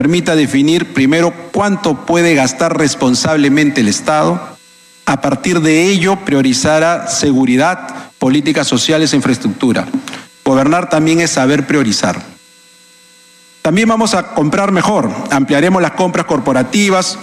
permita definir primero cuánto puede gastar responsablemente el Estado. A partir de ello, priorizará seguridad, políticas sociales e infraestructura. Gobernar también es saber priorizar. También vamos a comprar mejor. Ampliaremos las compras corporativas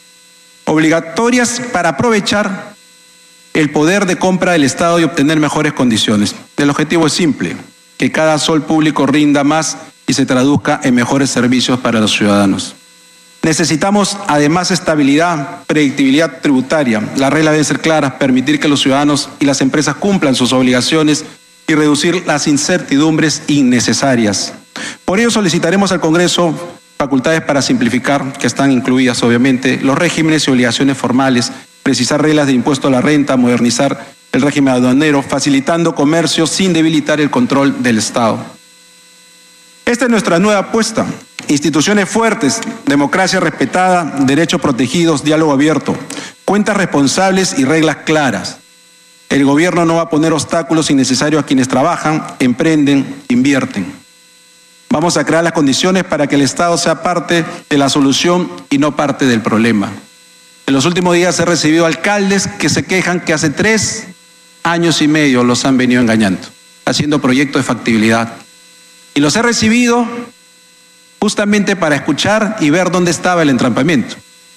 obligatorias para aprovechar el poder de compra del Estado y obtener mejores condiciones. El objetivo es simple: que cada sol público rinda más y se traduzca en mejores servicios para los ciudadanos. Necesitamos además estabilidad, predictibilidad tributaria. Las reglas deben ser claras, permitir que los ciudadanos y las empresas cumplan sus obligaciones y reducir las incertidumbres innecesarias. Por ello solicitaremos al Congreso facultades para simplificar, que están incluidas obviamente, los regímenes y obligaciones formales, precisar reglas de impuesto a la renta, modernizar el régimen aduanero, facilitando comercio sin debilitar el control del Estado. Esta es nuestra nueva apuesta: instituciones fuertes, democracia respetada, derechos protegidos, diálogo abierto, cuentas responsables y reglas claras. El gobierno no va a poner obstáculos innecesarios a quienes trabajan, emprenden, invierten. Vamos a crear las condiciones para que el Estado sea parte de la solución y no parte del problema. En los últimos días he recibido alcaldes que se quejan que hace 3 años y medio los han venido engañando, haciendo proyectos de factibilidad. Y los he recibido justamente para escuchar y ver dónde estaba el entrampamiento.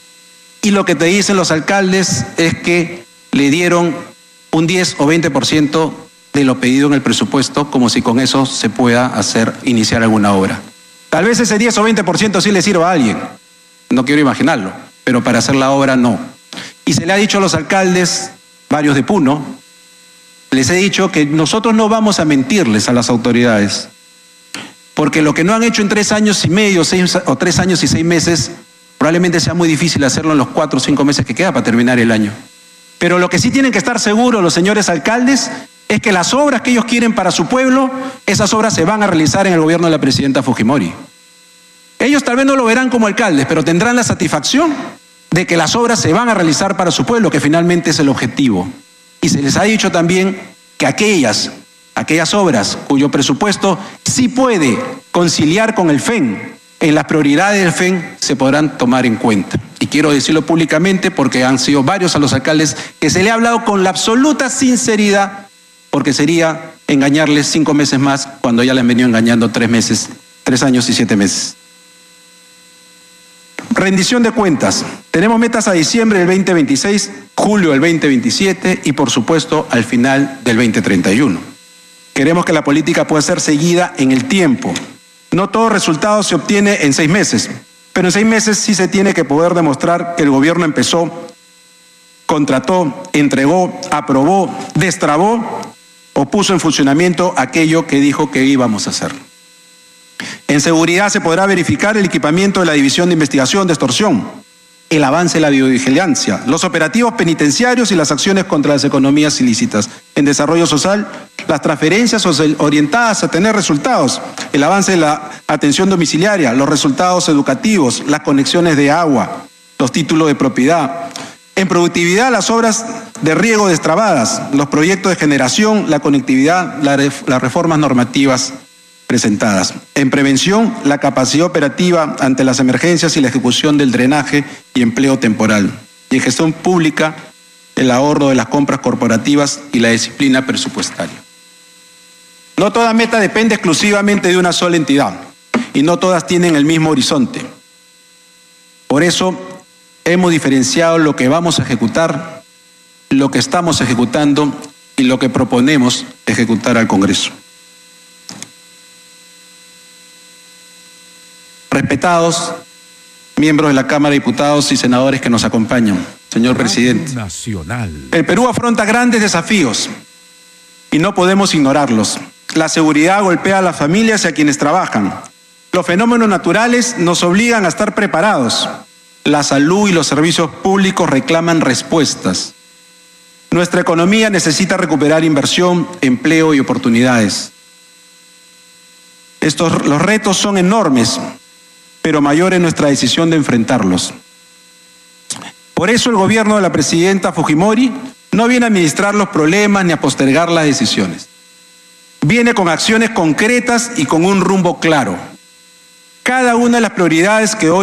Y lo que te dicen los alcaldes es que le dieron un 10 o 20% de lo pedido en el presupuesto, como si con eso se pueda iniciar alguna obra. Tal vez ese 10 o 20% sí le sirva a alguien, no quiero imaginarlo, pero para hacer la obra no. Y se le ha dicho a los alcaldes, varios de Puno, les he dicho que nosotros no vamos a mentirles a las autoridades, porque lo que no han hecho en 3 años y medio, 3 años y 6 meses, probablemente sea muy difícil hacerlo en los 4 o 5 meses que queda para terminar el año. Pero lo que sí tienen que estar seguros los señores alcaldes es que las obras que ellos quieren para su pueblo, esas obras se van a realizar en el gobierno de la presidenta Fujimori. Ellos tal vez no lo verán como alcaldes, pero tendrán la satisfacción de que las obras se van a realizar para su pueblo, que finalmente es el objetivo. Y se les ha dicho también que aquellas obras cuyo presupuesto sí puede conciliar con el FEN, en las prioridades del FEN se podrán tomar en cuenta. Y quiero decirlo públicamente porque han sido varios a los alcaldes que se le ha hablado con la absoluta sinceridad, porque sería engañarles 5 meses más cuando ya les han venido engañando 3 años y 7 meses. Rendición de cuentas. Tenemos metas a diciembre del 2026, julio del 2027 y por supuesto al final del 2031. Queremos que la política pueda ser seguida en el tiempo. No todo resultado se obtiene en 6 meses, pero en 6 meses sí se tiene que poder demostrar que el gobierno empezó, contrató, entregó, aprobó, destrabó o puso en funcionamiento aquello que dijo que íbamos a hacer. En seguridad se podrá verificar el equipamiento de la División de Investigación de Extorsión, el avance de la videovigilancia, los operativos penitenciarios y las acciones contra las economías ilícitas. En desarrollo social, las transferencias orientadas a tener resultados, el avance de la atención domiciliaria, los resultados educativos, las conexiones de agua, los títulos de propiedad. En productividad, las obras de riego destrabadas, los proyectos de generación, la conectividad, las reformas normativas presentadas. En prevención, la capacidad operativa ante las emergencias y la ejecución del drenaje y empleo temporal. Y en gestión pública, el ahorro de las compras corporativas y la disciplina presupuestaria. No toda meta depende exclusivamente de una sola entidad y no todas tienen el mismo horizonte. Por eso hemos diferenciado lo que vamos a ejecutar, lo que estamos ejecutando y lo que proponemos ejecutar al Congreso. Respetados miembros de la Cámara de Diputados y senadores que nos acompañan, señor presidente, el Perú afronta grandes desafíos y no podemos ignorarlos. La seguridad golpea a las familias y a quienes trabajan. Los fenómenos naturales nos obligan a estar preparados. La salud y los servicios públicos reclaman respuestas. Nuestra economía necesita recuperar inversión, empleo y oportunidades. Los retos son enormes, pero mayor es nuestra decisión de enfrentarlos. Por eso el gobierno de la presidenta Fujimori no viene a administrar los problemas ni a postergar las decisiones. Viene con acciones concretas y con un rumbo claro. Cada una de las prioridades que hoy